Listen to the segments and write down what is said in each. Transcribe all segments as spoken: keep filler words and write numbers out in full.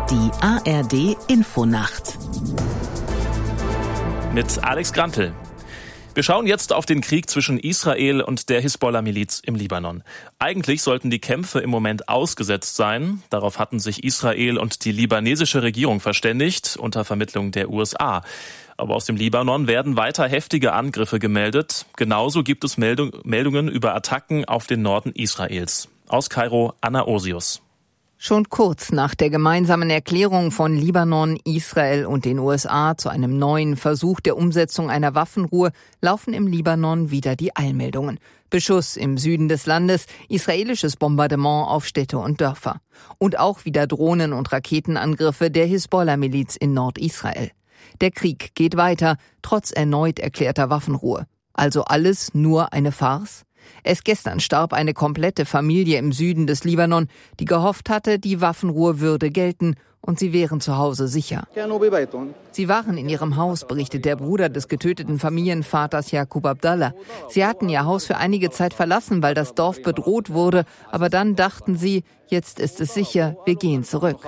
Die A R D Infonacht mit Alex Grantel. Wir schauen jetzt auf den Krieg zwischen Israel und der Hisbollah-Miliz im Libanon. Eigentlich sollten die Kämpfe im Moment ausgesetzt sein. Darauf hatten sich Israel und die libanesische Regierung verständigt, unter Vermittlung der U S A. Aber aus dem Libanon werden weiter heftige Angriffe gemeldet. Genauso gibt es Meldung, Meldungen über Attacken auf den Norden Israels. Aus Kairo, Anna Osius. Schon kurz nach der gemeinsamen Erklärung von Libanon, Israel und den U S A zu einem neuen Versuch der Umsetzung einer Waffenruhe laufen im Libanon wieder die Eilmeldungen. Beschuss im Süden des Landes, israelisches Bombardement auf Städte und Dörfer. Und auch wieder Drohnen- und Raketenangriffe der Hisbollah-Miliz in Nordisrael. Der Krieg geht weiter, trotz erneut erklärter Waffenruhe. Also alles nur eine Farce? Erst gestern starb eine komplette Familie im Süden des Libanon, die gehofft hatte, die Waffenruhe würde gelten und sie wären zu Hause sicher. Sie waren in ihrem Haus, berichtet der Bruder des getöteten Familienvaters Yaqub Abdallah. Sie hatten ihr Haus für einige Zeit verlassen, weil das Dorf bedroht wurde, aber dann dachten sie, jetzt ist es sicher, wir gehen zurück.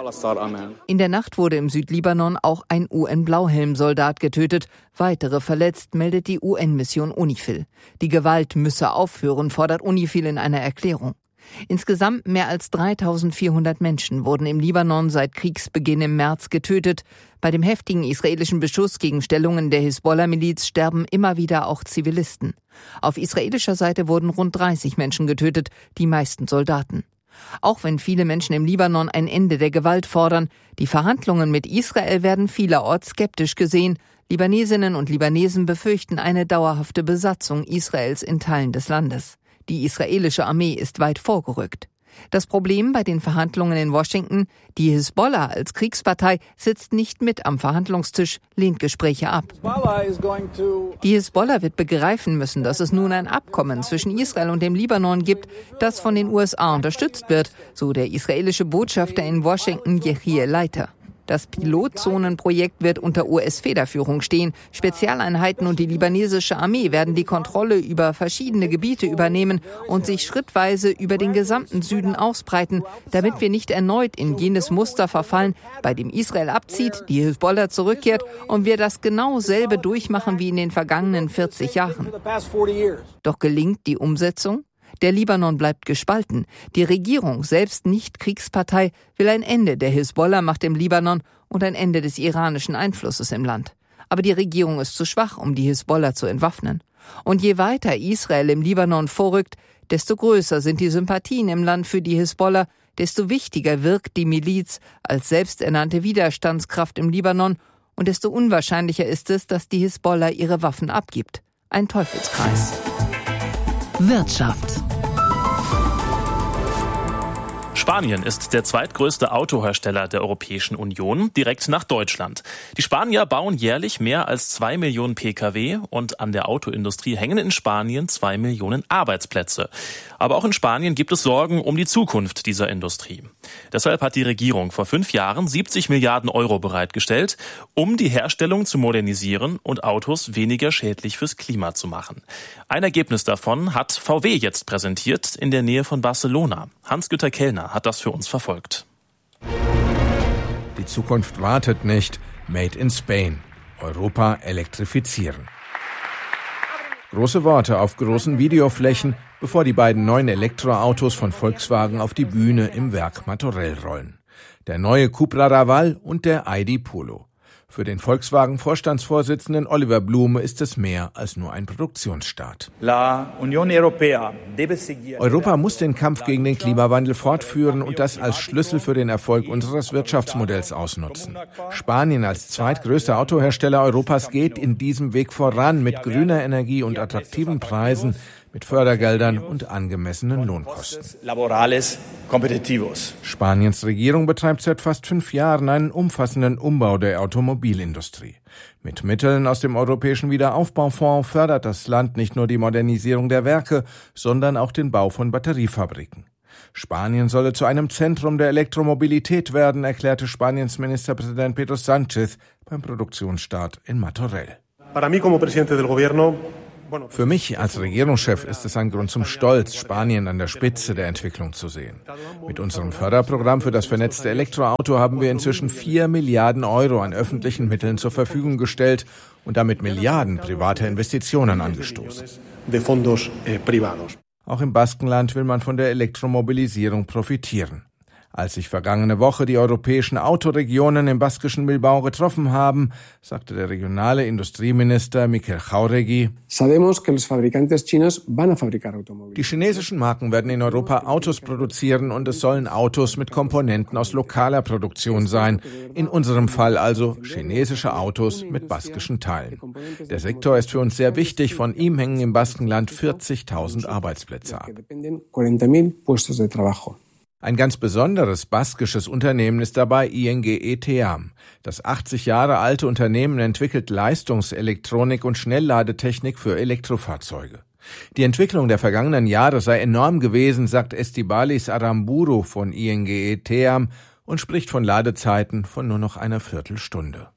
In der Nacht wurde im Südlibanon auch ein U N-Blauhelm-Soldat getötet, weitere verletzt, meldet die U N-Mission UNIFIL. Die Gewalt müsse aufhören, fordert UNIFIL in einer Erklärung. Insgesamt mehr als dreitausendvierhundert Menschen wurden im Libanon seit Kriegsbeginn im März getötet. Bei dem heftigen israelischen Beschuss gegen Stellungen der Hisbollah-Miliz sterben immer wieder auch Zivilisten. Auf israelischer Seite wurden rund dreißig Menschen getötet, die meisten Soldaten. Auch wenn viele Menschen im Libanon ein Ende der Gewalt fordern, die Verhandlungen mit Israel werden vielerorts skeptisch gesehen. Libanesinnen und Libanesen befürchten eine dauerhafte Besatzung Israels in Teilen des Landes. Die israelische Armee ist weit vorgerückt. Das Problem bei den Verhandlungen in Washington: die Hisbollah als Kriegspartei sitzt nicht mit am Verhandlungstisch, lehnt Gespräche ab. Die Hisbollah wird begreifen müssen, dass es nun ein Abkommen zwischen Israel und dem Libanon gibt, das von den U S A unterstützt wird, so der israelische Botschafter in Washington, Yechiel Leiter. Das Pilotzonenprojekt wird unter U S-Federführung stehen. Spezialeinheiten und die libanesische Armee werden die Kontrolle über verschiedene Gebiete übernehmen und sich schrittweise über den gesamten Süden ausbreiten, damit wir nicht erneut in jenes Muster verfallen, bei dem Israel abzieht, die Hisbollah zurückkehrt und wir das genau selbe durchmachen wie in den vergangenen vierzig Jahren. Doch gelingt die Umsetzung? Der Libanon bleibt gespalten. Die Regierung, selbst nicht Kriegspartei, will ein Ende der Hisbollah-Macht im Libanon und ein Ende des iranischen Einflusses im Land. Aber die Regierung ist zu schwach, um die Hisbollah zu entwaffnen. Und je weiter Israel im Libanon vorrückt, desto größer sind die Sympathien im Land für die Hisbollah, desto wichtiger wirkt die Miliz als selbsternannte Widerstandskraft im Libanon und desto unwahrscheinlicher ist es, dass die Hisbollah ihre Waffen abgibt. Ein Teufelskreis. Wirtschaft. Spanien ist der zweitgrößte Autohersteller der Europäischen Union, direkt nach Deutschland. Die Spanier bauen jährlich mehr als zwei Millionen Pkw und an der Autoindustrie hängen in Spanien zwei Millionen Arbeitsplätze. Aber auch in Spanien gibt es Sorgen um die Zukunft dieser Industrie. Deshalb hat die Regierung vor fünf Jahren siebzig Milliarden Euro bereitgestellt, um die Herstellung zu modernisieren und Autos weniger schädlich fürs Klima zu machen. Ein Ergebnis davon hat V W jetzt präsentiert in der Nähe von Barcelona. Hans-Günther Kellner hat das für uns verfolgt. Die Zukunft wartet nicht. Made in Spain. Europa elektrifizieren. Große Worte auf großen Videoflächen, bevor die beiden neuen Elektroautos von Volkswagen auf die Bühne im Werk Martorell rollen. Der neue Cupra Raval und der I D Polo. Für den Volkswagen-Vorstandsvorsitzenden Oliver Blume ist es mehr als nur ein Produktionsstart. Europa muss den Kampf gegen den Klimawandel fortführen und das als Schlüssel für den Erfolg unseres Wirtschaftsmodells ausnutzen. Spanien als zweitgrößter Autohersteller Europas geht in diesem Weg voran mit grüner Energie und attraktiven Preisen, mit Fördergeldern und angemessenen Lohnkosten. Spaniens Regierung betreibt seit fast fünf Jahren einen umfassenden Umbau der Automobilindustrie. Mit Mitteln aus dem Europäischen Wiederaufbaufonds fördert das Land nicht nur die Modernisierung der Werke, sondern auch den Bau von Batteriefabriken. Spanien solle zu einem Zentrum der Elektromobilität werden, erklärte Spaniens Ministerpräsident Pedro Sánchez beim Produktionsstart in Martorell. Para mí como presidente del gobierno Für mich als Regierungschef ist es ein Grund zum Stolz, Spanien an der Spitze der Entwicklung zu sehen. Mit unserem Förderprogramm für das vernetzte Elektroauto haben wir inzwischen vier Milliarden Euro an öffentlichen Mitteln zur Verfügung gestellt und damit Milliarden privater Investitionen angestoßen. Auch im Baskenland will man von der Elektromobilisierung profitieren. Als sich vergangene Woche die europäischen Autoregionen im baskischen Bilbao getroffen haben, sagte der regionale Industrieminister Mikel Jáuregui: Die chinesischen Marken werden in Europa Autos produzieren und es sollen Autos mit Komponenten aus lokaler Produktion sein. In unserem Fall also chinesische Autos mit baskischen Teilen. Der Sektor ist für uns sehr wichtig. Von ihm hängen im Baskenland vierzigtausend Arbeitsplätze ab. Ein ganz besonderes baskisches Unternehmen ist dabei I N G E Team. Das achtzig Jahre alte Unternehmen entwickelt Leistungselektronik und Schnellladetechnik für Elektrofahrzeuge. Die Entwicklung der vergangenen Jahre sei enorm gewesen, sagt Estibalis Aramburu von I N G E Team und spricht von Ladezeiten von nur noch einer Viertelstunde.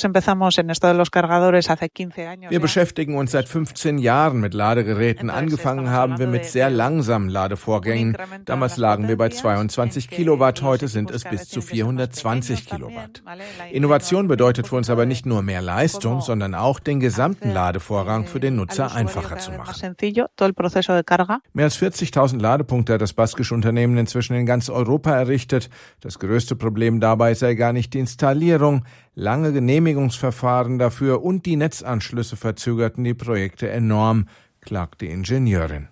Wir beschäftigen uns seit fünfzehn Jahren mit Ladegeräten. Angefangen haben wir mit sehr langsamen Ladevorgängen. Damals lagen wir bei zweiundzwanzig Kilowatt, heute sind es bis zu vierhundertzwanzig Kilowatt. Innovation bedeutet für uns aber nicht nur mehr Leistung, sondern auch den gesamten Ladevorgang für den Nutzer einfacher zu machen. Mehr als vierzigtausend Ladepunkte hat das baskische Unternehmen inzwischen in ganz Europa errichtet. Das größte Das größte Problem dabei sei gar nicht die Installierung. Lange Genehmigungsverfahren dafür und die Netzanschlüsse verzögerten die Projekte enorm, klagt die Ingenieurin.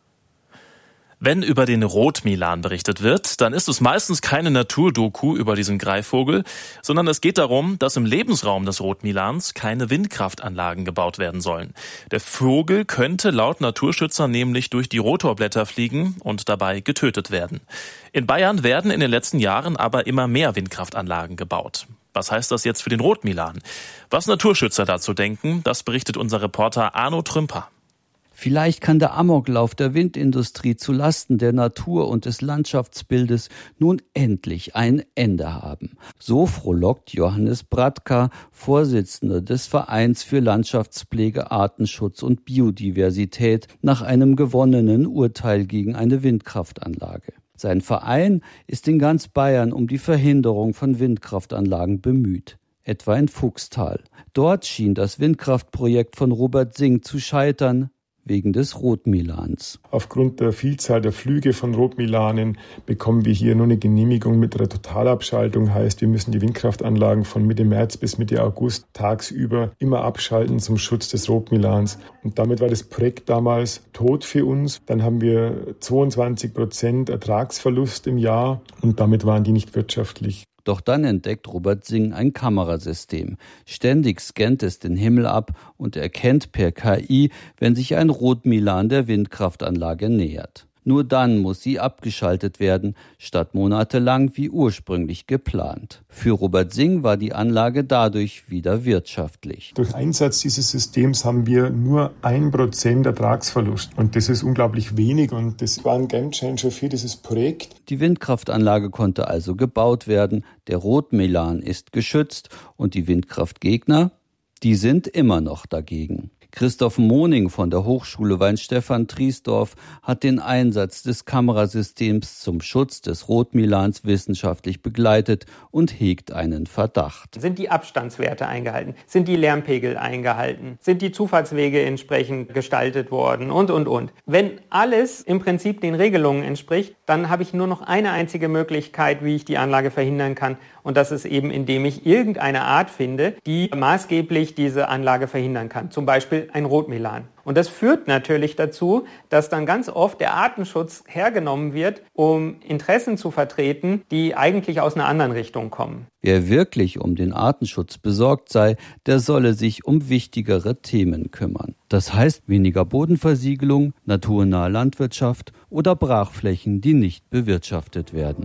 Wenn über den Rotmilan berichtet wird, dann ist es meistens keine Naturdoku über diesen Greifvogel, sondern es geht darum, dass im Lebensraum des Rotmilans keine Windkraftanlagen gebaut werden sollen. Der Vogel könnte laut Naturschützern nämlich durch die Rotorblätter fliegen und dabei getötet werden. In Bayern werden in den letzten Jahren aber immer mehr Windkraftanlagen gebaut. Was heißt das jetzt für den Rotmilan? Was Naturschützer dazu denken, das berichtet unser Reporter Arno Trümper. Vielleicht kann der Amoklauf der Windindustrie zu Lasten der Natur und des Landschaftsbildes nun endlich ein Ende haben. So frohlockt Johannes Bratka, Vorsitzender des Vereins für Landschaftspflege, Artenschutz und Biodiversität, nach einem gewonnenen Urteil gegen eine Windkraftanlage. Sein Verein ist in ganz Bayern um die Verhinderung von Windkraftanlagen bemüht, etwa in Fuchstal. Dort schien das Windkraftprojekt von Robert Singh zu scheitern, wegen des Rotmilans. Aufgrund der Vielzahl der Flüge von Rotmilanen bekommen wir hier nur eine Genehmigung mit einer Totalabschaltung. Heißt, wir müssen die Windkraftanlagen von Mitte März bis Mitte August tagsüber immer abschalten zum Schutz des Rotmilans. Und damit war das Projekt damals tot für uns. Dann haben wir zweiundzwanzig Prozent Ertragsverlust im Jahr und damit waren die nicht wirtschaftlich. Doch dann entdeckt Robert Singh ein Kamerasystem. Ständig scannt es den Himmel ab und erkennt per K I, wenn sich ein Rotmilan der Windkraftanlage nähert. Nur dann muss sie abgeschaltet werden, statt monatelang wie ursprünglich geplant. Für Robert Singh war die Anlage dadurch wieder wirtschaftlich. Durch Einsatz dieses Systems haben wir nur ein Prozent Ertragsverlust. Und das ist unglaublich wenig und das war ein Gamechanger für dieses Projekt. Die Windkraftanlage konnte also gebaut werden, der Rotmilan ist geschützt und die Windkraftgegner, die sind immer noch dagegen. Christoph Moning von der Hochschule Weinstefan-Triesdorf hat den Einsatz des Kamerasystems zum Schutz des Rotmilans wissenschaftlich begleitet und hegt einen Verdacht. Sind die Abstandswerte eingehalten? Sind die Lärmpegel eingehalten? Sind die Zufahrtswege entsprechend gestaltet worden? Und, und, und. Wenn alles im Prinzip den Regelungen entspricht, dann habe ich nur noch eine einzige Möglichkeit, wie ich die Anlage verhindern kann. Und das ist eben, indem ich irgendeine Art finde, die maßgeblich diese Anlage verhindern kann. Zum Beispiel ein Rotmilan. Und das führt natürlich dazu, dass dann ganz oft der Artenschutz hergenommen wird, um Interessen zu vertreten, die eigentlich aus einer anderen Richtung kommen. Wer wirklich um den Artenschutz besorgt sei, der solle sich um wichtigere Themen kümmern. Das heißt weniger Bodenversiegelung, naturnahe Landwirtschaft oder Brachflächen, die nicht bewirtschaftet werden.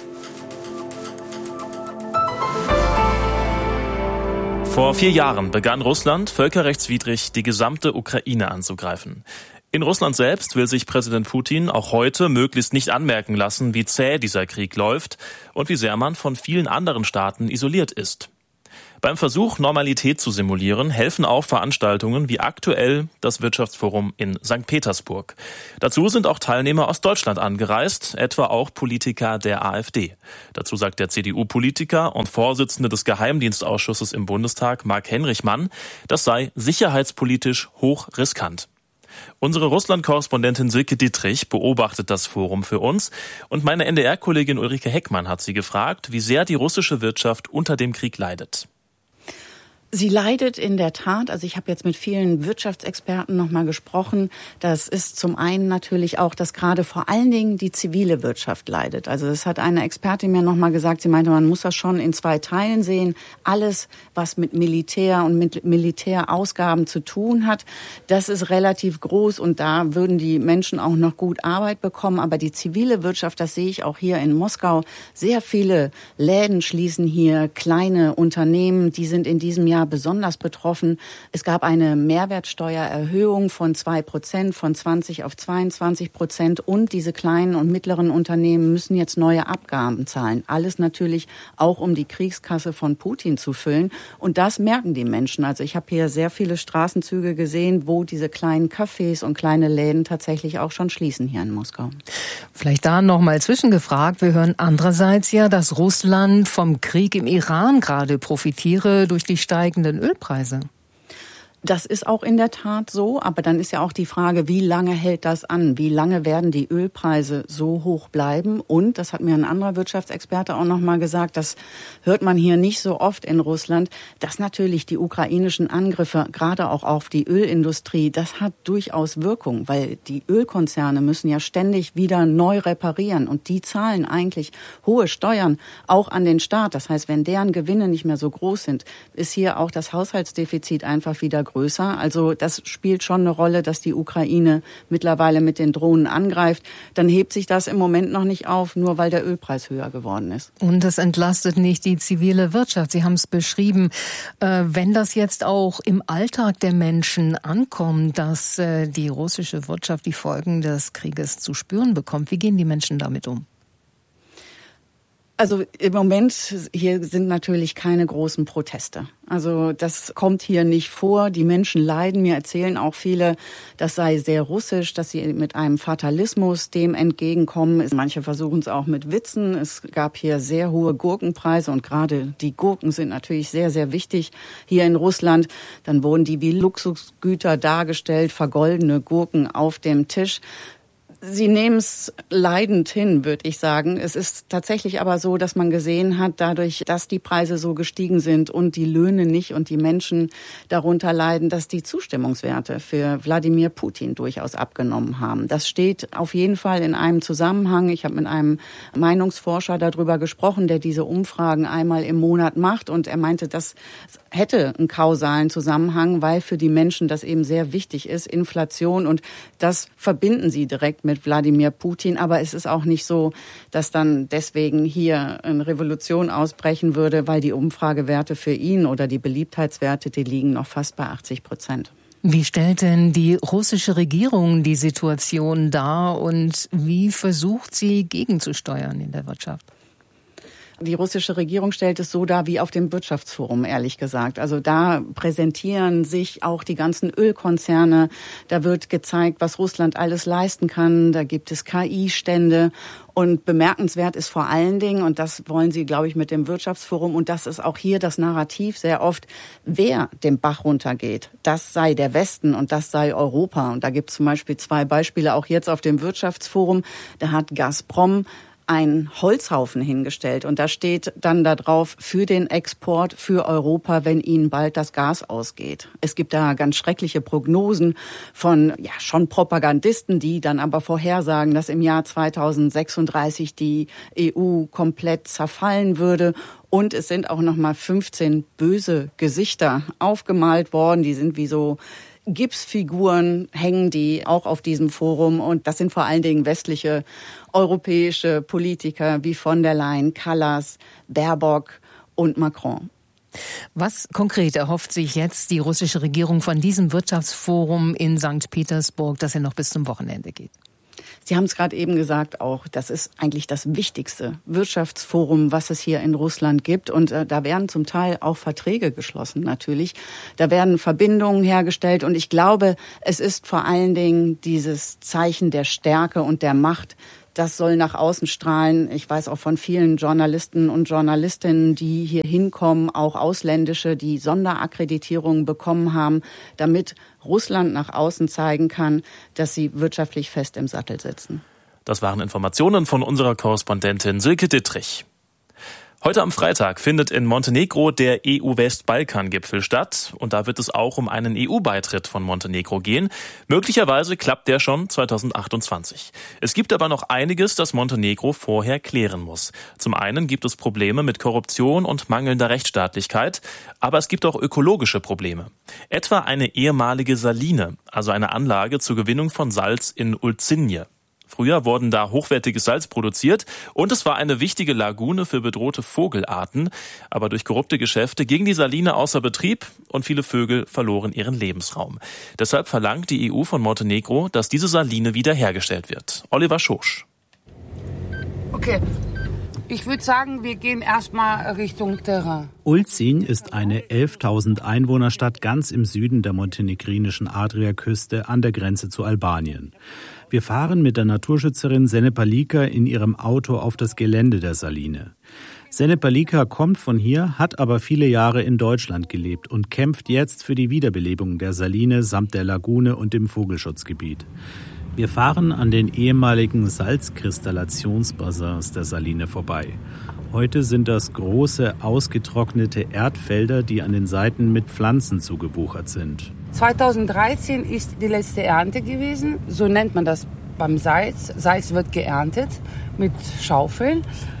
Vor vier Jahren begann Russland völkerrechtswidrig die gesamte Ukraine anzugreifen. In Russland selbst will sich Präsident Putin auch heute möglichst nicht anmerken lassen, wie zäh dieser Krieg läuft und wie sehr man von vielen anderen Staaten isoliert ist. Beim Versuch, Normalität zu simulieren, helfen auch Veranstaltungen wie aktuell das Wirtschaftsforum in Sankt Petersburg. Dazu sind auch Teilnehmer aus Deutschland angereist, etwa auch Politiker der AfD. Dazu sagt der C D U-Politiker und Vorsitzende des Geheimdienstausschusses im Bundestag, Marc-Henrich Mann, das sei sicherheitspolitisch hoch riskant. Unsere Russland-Korrespondentin Silke Dittrich beobachtet das Forum für uns und meine N D R-Kollegin Ulrike Heckmann hat sie gefragt, wie sehr die russische Wirtschaft unter dem Krieg leidet. Sie leidet in der Tat, also ich habe jetzt mit vielen Wirtschaftsexperten noch mal gesprochen, das ist zum einen natürlich auch, dass gerade vor allen Dingen die zivile Wirtschaft leidet. Also das hat eine Expertin mir noch mal gesagt, sie meinte, man muss das schon in zwei Teilen sehen. Alles, was mit Militär und mit Militärausgaben zu tun hat, das ist relativ groß und da würden die Menschen auch noch gut Arbeit bekommen. Aber die zivile Wirtschaft, das sehe ich auch hier in Moskau, sehr viele Läden schließen hier, kleine Unternehmen, die sind in diesem Jahr besonders betroffen. Es gab eine Mehrwertsteuererhöhung von zwei Prozent, von zwanzig auf zweiundzwanzig Prozent und diese kleinen und mittleren Unternehmen müssen jetzt neue Abgaben zahlen. Alles natürlich auch, um die Kriegskasse von Putin zu füllen und das merken die Menschen. Also ich habe hier sehr viele Straßenzüge gesehen, wo diese kleinen Cafés und kleine Läden tatsächlich auch schon schließen hier in Moskau. Vielleicht da noch mal zwischengefragt. Wir hören andererseits ja, dass Russland vom Krieg im Iran gerade profitiere durch die steigenden Ölpreise. Das ist auch in der Tat so, aber dann ist ja auch die Frage, wie lange hält das an? Wie lange werden die Ölpreise so hoch bleiben? Und, das hat mir ein anderer Wirtschaftsexperte auch noch mal gesagt, das hört man hier nicht so oft in Russland, dass natürlich die ukrainischen Angriffe, gerade auch auf die Ölindustrie, das hat durchaus Wirkung, weil die Ölkonzerne müssen ja ständig wieder neu reparieren und die zahlen eigentlich hohe Steuern auch an den Staat. Das heißt, wenn deren Gewinne nicht mehr so groß sind, ist hier auch das Haushaltsdefizit einfach wieder größer. Also das spielt schon eine Rolle, dass die Ukraine mittlerweile mit den Drohnen angreift. Dann hebt sich das im Moment noch nicht auf, nur weil der Ölpreis höher geworden ist. Und das entlastet nicht die zivile Wirtschaft. Sie haben es beschrieben. Äh, wenn das jetzt auch im Alltag der Menschen ankommt, dass äh, die russische Wirtschaft die Folgen des Krieges zu spüren bekommt, wie gehen die Menschen damit um? Also im Moment, hier sind natürlich keine großen Proteste. Also das kommt hier nicht vor. Die Menschen leiden. Mir erzählen auch viele, das sei sehr russisch, dass sie mit einem Fatalismus dem entgegenkommen. Manche versuchen es auch mit Witzen. Es gab hier sehr hohe Gurkenpreise und gerade die Gurken sind natürlich sehr, sehr wichtig hier in Russland. Dann wurden die wie Luxusgüter dargestellt, vergoldene Gurken auf dem Tisch. Sie nehmen es leidend hin, würde ich sagen. Es ist tatsächlich aber so, dass man gesehen hat, dadurch, dass die Preise so gestiegen sind und die Löhne nicht und die Menschen darunter leiden, dass die Zustimmungswerte für Wladimir Putin durchaus abgenommen haben. Das steht auf jeden Fall in einem Zusammenhang. Ich habe mit einem Meinungsforscher darüber gesprochen, der diese Umfragen einmal im Monat macht und er meinte, das hätte einen kausalen Zusammenhang, weil für die Menschen das eben sehr wichtig ist, Inflation und das verbinden sie direkt mit Wladimir Putin. Aber es ist auch nicht so, dass dann deswegen hier eine Revolution ausbrechen würde, weil die Umfragewerte für ihn oder die Beliebtheitswerte, die liegen noch fast bei achtzig Prozent. Wie stellt denn die russische Regierung die Situation dar und wie versucht sie gegenzusteuern in der Wirtschaft? Die russische Regierung stellt es so dar wie auf dem Wirtschaftsforum, ehrlich gesagt. Also da präsentieren sich auch die ganzen Ölkonzerne. Da wird gezeigt, was Russland alles leisten kann. Da gibt es K I-Stände. Und bemerkenswert ist vor allen Dingen, und das wollen Sie, glaube ich, mit dem Wirtschaftsforum, und das ist auch hier das Narrativ sehr oft, wer den Bach runtergeht, das sei der Westen und das sei Europa. Und da gibt es zum Beispiel zwei Beispiele, auch jetzt auf dem Wirtschaftsforum. Da hat Gazprom ein Holzhaufen hingestellt und da steht dann da drauf für den Export für Europa, wenn ihnen bald das Gas ausgeht. Es gibt da ganz schreckliche Prognosen von ja schon Propagandisten, die dann aber vorhersagen, dass im Jahr zweitausendsechsunddreißig die E U komplett zerfallen würde. Und es sind auch noch mal fünfzehn böse Gesichter aufgemalt worden, die sind wie so Gipsfiguren hängen die auch auf diesem Forum und das sind vor allen Dingen westliche europäische Politiker wie von der Leyen, Kallas, Baerbock und Macron. Was konkret erhofft sich jetzt die russische Regierung von diesem Wirtschaftsforum in Sankt Petersburg, das ja noch bis zum Wochenende geht? Sie haben es gerade eben gesagt auch, das ist eigentlich das wichtigste Wirtschaftsforum, was es hier in Russland gibt. Und äh, da werden zum Teil auch Verträge geschlossen natürlich. Da werden Verbindungen hergestellt. Und ich glaube, es ist vor allen Dingen dieses Zeichen der Stärke und der Macht. Das soll nach außen strahlen. Ich weiß auch von vielen Journalisten und Journalistinnen, die hier hinkommen, auch ausländische, die Sonderakkreditierungen bekommen haben, damit Russland nach außen zeigen kann, dass sie wirtschaftlich fest im Sattel sitzen. Das waren Informationen von unserer Korrespondentin Silke Dittrich. Heute am Freitag findet in Montenegro der E U-Westbalkan-Gipfel statt und da wird es auch um einen E U-Beitritt von Montenegro gehen. Möglicherweise klappt der schon zweitausendachtundzwanzig. Es gibt aber noch einiges, das Montenegro vorher klären muss. Zum einen gibt es Probleme mit Korruption und mangelnder Rechtsstaatlichkeit, aber es gibt auch ökologische Probleme. Etwa eine ehemalige Saline, also eine Anlage zur Gewinnung von Salz in Ulcinje. Früher wurden da hochwertiges Salz produziert und es war eine wichtige Lagune für bedrohte Vogelarten. Aber durch korrupte Geschäfte ging die Saline außer Betrieb und viele Vögel verloren ihren Lebensraum. Deshalb verlangt die E U von Montenegro, dass diese Saline wiederhergestellt wird. Oliver Schosch. Okay, ich würde sagen, wir gehen erstmal Richtung Terrain. Ulcinj ist eine elftausend Einwohnerstadt ganz im Süden der montenegrinischen Adriaküste an der Grenze zu Albanien. Wir fahren mit der Naturschützerin Sene Palika in ihrem Auto auf das Gelände der Saline. Sene Palika kommt von hier, hat aber viele Jahre in Deutschland gelebt und kämpft jetzt für die Wiederbelebung der Saline samt der Lagune und dem Vogelschutzgebiet. Wir fahren an den ehemaligen Salzkristallationsbassins der Saline vorbei. Heute sind das große, ausgetrocknete Erdfelder, die an den Seiten mit Pflanzen zugewuchert sind. zweitausenddreizehn ist die letzte Ernte gewesen, so nennt man das beim Salz. Salz wird geerntet mit Schaufeln.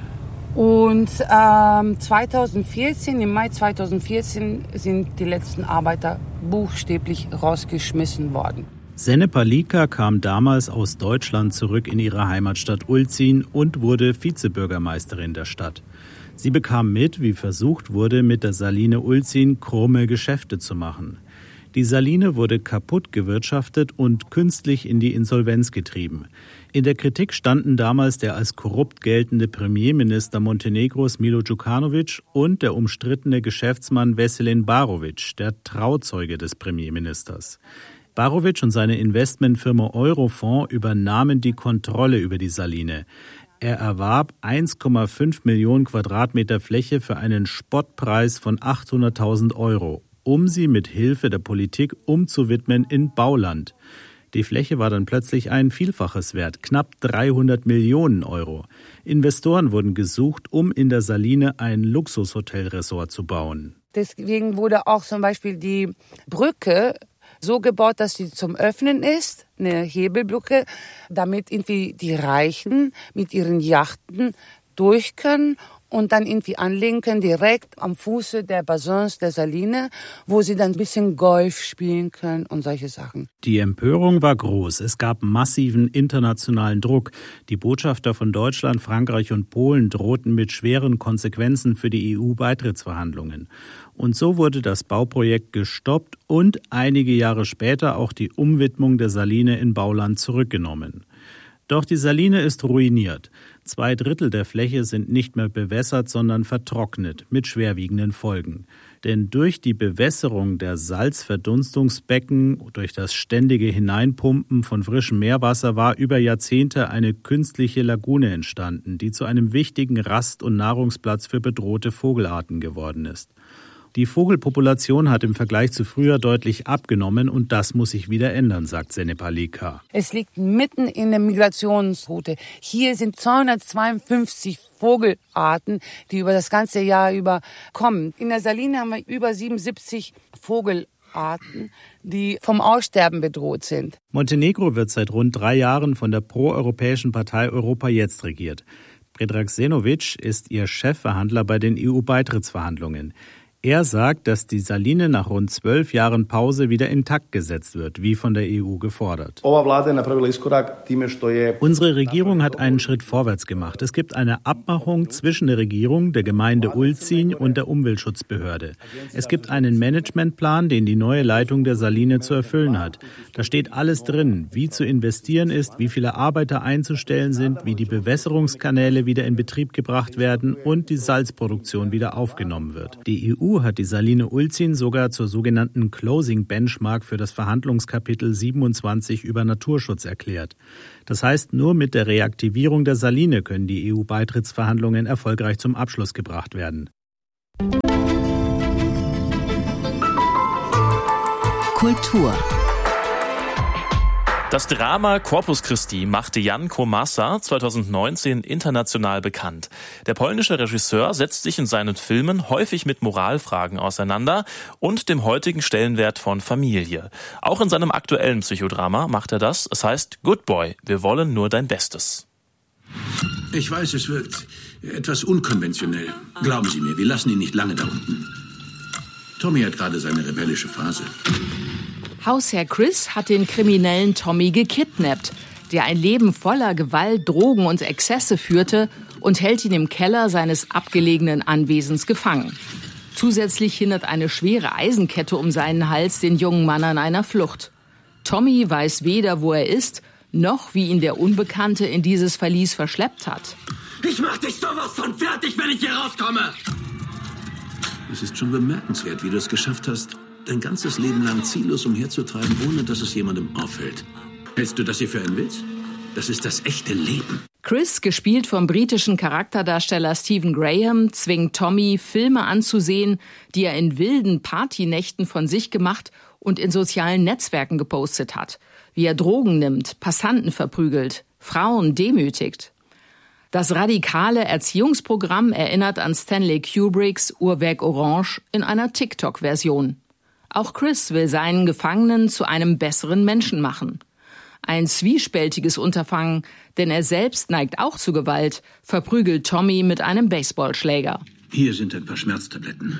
Und ähm, zweitausendvierzehn, im Mai zweitausendvierzehn sind die letzten Arbeiter buchstäblich rausgeschmissen worden. Sene Palika kam damals aus Deutschland zurück in ihre Heimatstadt Ulcinj und wurde Vizebürgermeisterin der Stadt. Sie bekam mit, wie versucht wurde, mit der Saline Ulcinj krumme Geschäfte zu machen. Die Saline wurde kaputt gewirtschaftet und künstlich in die Insolvenz getrieben. In der Kritik standen damals der als korrupt geltende Premierminister Montenegros Milo Đukanović und der umstrittene Geschäftsmann Veselin Barović, der Trauzeuge des Premierministers. Barović und seine Investmentfirma Eurofond übernahmen die Kontrolle über die Saline. Er erwarb eins Komma fünf Millionen Quadratmeter Fläche für einen Spottpreis von achthunderttausend Euro, um sie mit Hilfe der Politik umzuwidmen in Bauland. Die Fläche war dann plötzlich ein Vielfaches wert, knapp dreihundert Millionen Euro. Investoren wurden gesucht, um in der Saline ein Luxushotelresort zu bauen. Deswegen wurde auch zum Beispiel die Brücke so gebaut, dass sie zum Öffnen ist, eine Hebelbrücke, damit irgendwie die Reichen mit ihren Yachten durch können und dann irgendwie anlegen können, direkt am Fuße der Bassins der Saline, wo sie dann ein bisschen Golf spielen können und solche Sachen. Die Empörung war groß. Es gab massiven internationalen Druck. Die Botschafter von Deutschland, Frankreich und Polen drohten mit schweren Konsequenzen für die E U-Beitrittsverhandlungen. Und so wurde das Bauprojekt gestoppt und einige Jahre später auch die Umwidmung der Saline in Bauland zurückgenommen. Doch die Saline ist ruiniert. Zwei Drittel der Fläche sind nicht mehr bewässert, sondern vertrocknet, mit schwerwiegenden Folgen. Denn durch die Bewässerung der Salzverdunstungsbecken, durch das ständige Hineinpumpen von frischem Meerwasser war über Jahrzehnte eine künstliche Lagune entstanden, die zu einem wichtigen Rast- und Nahrungsplatz für bedrohte Vogelarten geworden ist. Die Vogelpopulation hat im Vergleich zu früher deutlich abgenommen und das muss sich wieder ändern, sagt Sene Palika. Es liegt mitten in der Migrationsroute. Hier sind zweihundertzweiundfünfzig Vogelarten, die über das ganze Jahr über kommen. In der Saline haben wir über siebenundsiebzig Vogelarten, die vom Aussterben bedroht sind. Montenegro wird seit rund drei Jahren von der proeuropäischen Partei Europa Jetzt regiert. Predrag Senovic ist ihr Chefverhandler bei den E U-Beitrittsverhandlungen. Er sagt, dass die Saline nach rund zwölf Jahren Pause wieder intakt gesetzt wird, wie von der E U gefordert. Unsere Regierung hat einen Schritt vorwärts gemacht. Es gibt eine Abmachung zwischen der Regierung, der Gemeinde Ulcin und der Umweltschutzbehörde. Es gibt einen Managementplan, den die neue Leitung der Saline zu erfüllen hat. Da steht alles drin, wie zu investieren ist, wie viele Arbeiter einzustellen sind, wie die Bewässerungskanäle wieder in Betrieb gebracht werden und die Salzproduktion wieder aufgenommen wird. Die E U hat die Saline Ulcin sogar zur sogenannten Closing Benchmark für das Verhandlungskapitel siebenundzwanzig über Naturschutz erklärt. Das heißt, nur mit der Reaktivierung der Saline können die E U-Beitrittsverhandlungen erfolgreich zum Abschluss gebracht werden. Kultur. Das Drama Corpus Christi machte Jan Komasa zweitausendneunzehn international bekannt. Der polnische Regisseur setzt sich in seinen Filmen häufig mit Moralfragen auseinander und dem heutigen Stellenwert von Familie. Auch in seinem aktuellen Psychodrama macht er das. Es heißt Good Boy, wir wollen nur dein Bestes. Ich weiß, es wird etwas unkonventionell. Glauben Sie mir, wir lassen ihn nicht lange da unten. Tommy hat gerade seine rebellische Phase. Hausherr Chris hat den kriminellen Tommy gekidnappt, der ein Leben voller Gewalt, Drogen und Exzesse führte, und hält ihn im Keller seines abgelegenen Anwesens gefangen. Zusätzlich hindert eine schwere Eisenkette um seinen Hals den jungen Mann an einer Flucht. Tommy weiß weder, wo er ist, noch wie ihn der Unbekannte in dieses Verlies verschleppt hat. Ich mach dich sowas von fertig, wenn ich hier rauskomme! Es ist schon bemerkenswert, wie du es geschafft hast, dein ganzes Leben lang ziellos umherzutreiben, ohne dass es jemandem auffällt. Hältst du das hier für einen Witz? Das ist das echte Leben. Chris, gespielt vom britischen Charakterdarsteller Stephen Graham, zwingt Tommy, Filme anzusehen, die er in wilden Partynächten von sich gemacht und in sozialen Netzwerken gepostet hat. Wie er Drogen nimmt, Passanten verprügelt, Frauen demütigt. Das radikale Erziehungsprogramm erinnert an Stanley Kubricks Uhrwerk Orange in einer TikTok-Version. Auch Chris will seinen Gefangenen zu einem besseren Menschen machen. Ein zwiespältiges Unterfangen, denn er selbst neigt auch zu Gewalt, verprügelt Tommy mit einem Baseballschläger. Hier sind ein paar Schmerztabletten.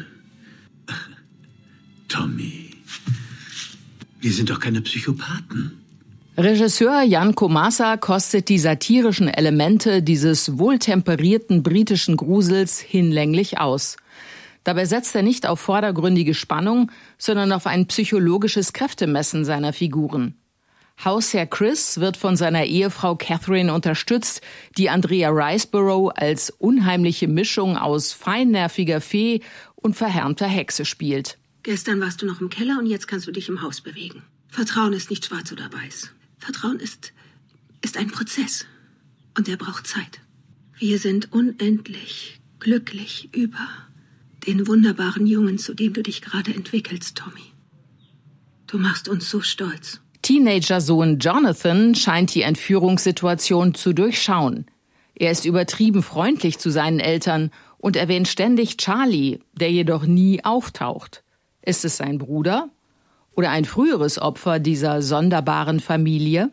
Tommy, wir sind doch keine Psychopathen. Regisseur Jan Komasa kostet die satirischen Elemente dieses wohltemperierten britischen Grusels hinlänglich aus. Dabei setzt er nicht auf vordergründige Spannung, sondern auf ein psychologisches Kräftemessen seiner Figuren. Hausherr Chris wird von seiner Ehefrau Catherine unterstützt, die Andrea Riseborough als unheimliche Mischung aus feinnerviger Fee und verhärmter Hexe spielt. Gestern warst du noch im Keller und jetzt kannst du dich im Haus bewegen. Vertrauen ist nicht schwarz oder weiß. Vertrauen ist, ist ein Prozess. Und er braucht Zeit. Wir sind unendlich glücklich über den wunderbaren Jungen, zu dem du dich gerade entwickelst, Tommy. Du machst uns so stolz. Teenager-Sohn Jonathan scheint die Entführungssituation zu durchschauen. Er ist übertrieben freundlich zu seinen Eltern und erwähnt ständig Charlie, der jedoch nie auftaucht. Ist es sein Bruder oder ein früheres Opfer dieser sonderbaren Familie?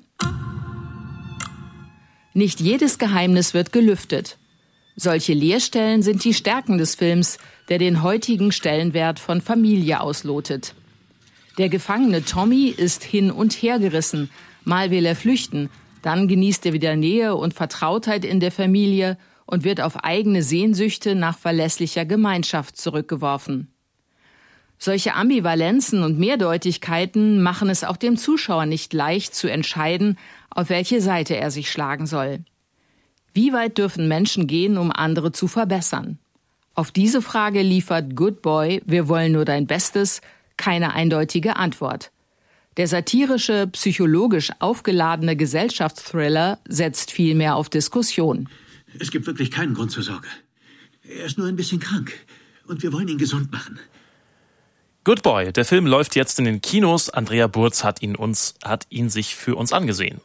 Nicht jedes Geheimnis wird gelüftet. Solche Leerstellen sind die Stärken des Films, der den heutigen Stellenwert von Familie auslotet. Der gefangene Tommy ist hin und her gerissen. Mal will er flüchten, dann genießt er wieder Nähe und Vertrautheit in der Familie und wird auf eigene Sehnsüchte nach verlässlicher Gemeinschaft zurückgeworfen. Solche Ambivalenzen und Mehrdeutigkeiten machen es auch dem Zuschauer nicht leicht zu entscheiden, auf welche Seite er sich schlagen soll. Wie weit dürfen Menschen gehen, um andere zu verbessern? Auf diese Frage liefert Good Boy, wir wollen nur dein Bestes, keine eindeutige Antwort. Der satirische, psychologisch aufgeladene Gesellschaftsthriller setzt vielmehr auf Diskussion. Es gibt wirklich keinen Grund zur Sorge. Er ist nur ein bisschen krank und wir wollen ihn gesund machen. Good Boy, der Film läuft jetzt in den Kinos. Andrea Burz hat ihn uns, hat ihn sich für uns angesehen.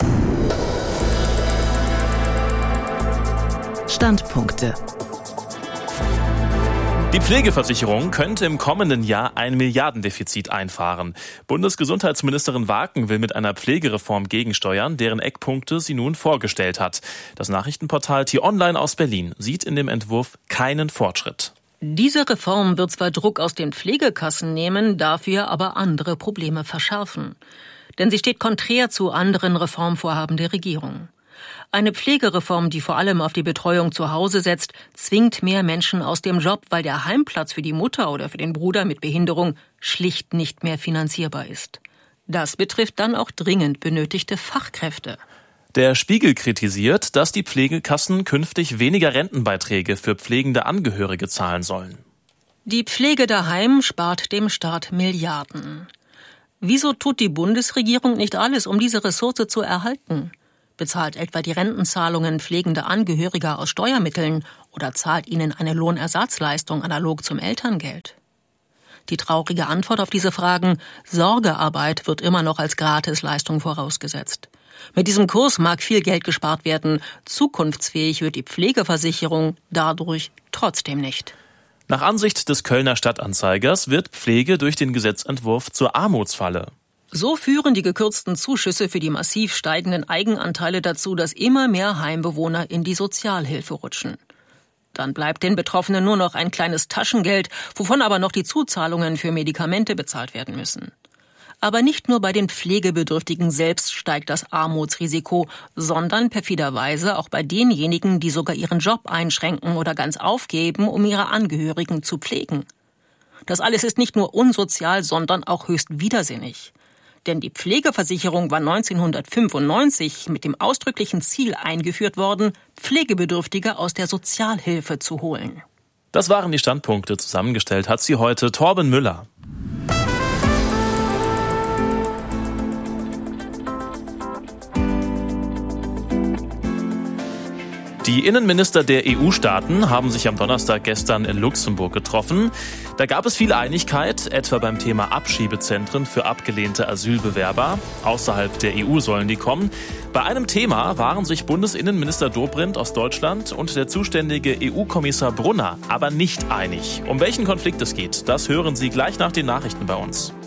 Standpunkte. Die Pflegeversicherung könnte im kommenden Jahr ein Milliardendefizit einfahren. Bundesgesundheitsministerin Waken will mit einer Pflegereform gegensteuern, deren Eckpunkte sie nun vorgestellt hat. Das Nachrichtenportal T-Online aus Berlin sieht in dem Entwurf keinen Fortschritt. Diese Reform wird zwar Druck aus den Pflegekassen nehmen, dafür aber andere Probleme verschärfen. Denn sie steht konträr zu anderen Reformvorhaben der Regierung. Eine Pflegereform, die vor allem auf die Betreuung zu Hause setzt, zwingt mehr Menschen aus dem Job, weil der Heimplatz für die Mutter oder für den Bruder mit Behinderung schlicht nicht mehr finanzierbar ist. Das betrifft dann auch dringend benötigte Fachkräfte. Der Spiegel kritisiert, dass die Pflegekassen künftig weniger Rentenbeiträge für pflegende Angehörige zahlen sollen. Die Pflege daheim spart dem Staat Milliarden. Wieso tut die Bundesregierung nicht alles, um diese Ressource zu erhalten? Bezahlt etwa die Rentenzahlungen pflegender Angehöriger aus Steuermitteln oder zahlt ihnen eine Lohnersatzleistung analog zum Elterngeld? Die traurige Antwort auf diese Fragen: Sorgearbeit wird immer noch als Gratisleistung vorausgesetzt. Mit diesem Kurs mag viel Geld gespart werden, zukunftsfähig wird die Pflegeversicherung dadurch trotzdem nicht. Nach Ansicht des Kölner Stadtanzeigers wird Pflege durch den Gesetzentwurf zur Armutsfalle. So führen die gekürzten Zuschüsse für die massiv steigenden Eigenanteile dazu, dass immer mehr Heimbewohner in die Sozialhilfe rutschen. Dann bleibt den Betroffenen nur noch ein kleines Taschengeld, wovon aber noch die Zuzahlungen für Medikamente bezahlt werden müssen. Aber nicht nur bei den Pflegebedürftigen selbst steigt das Armutsrisiko, sondern perfiderweise auch bei denjenigen, die sogar ihren Job einschränken oder ganz aufgeben, um ihre Angehörigen zu pflegen. Das alles ist nicht nur unsozial, sondern auch höchst widersinnig. Denn die Pflegeversicherung war neunzehnhundertfünfundneunzig mit dem ausdrücklichen Ziel eingeführt worden, Pflegebedürftige aus der Sozialhilfe zu holen. Das waren die Standpunkte. Zusammengestellt hat sie heute Torben Müller. Die Innenminister der E U-Staaten haben sich am Donnerstag gestern in Luxemburg getroffen. Da gab es viel Einigkeit, etwa beim Thema Abschiebezentren für abgelehnte Asylbewerber. Außerhalb der E U sollen die kommen. Bei einem Thema waren sich Bundesinnenminister Dobrindt aus Deutschland und der zuständige E U-Kommissar Brunner aber nicht einig. Um welchen Konflikt es geht, das hören Sie gleich nach den Nachrichten bei uns.